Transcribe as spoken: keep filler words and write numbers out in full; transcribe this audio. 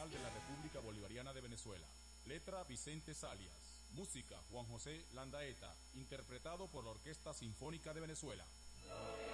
Federal de la República Bolivariana de Venezuela. Letra Vicente Salias. Música Juan José Landaeta, interpretado por la Orquesta Sinfónica de Venezuela.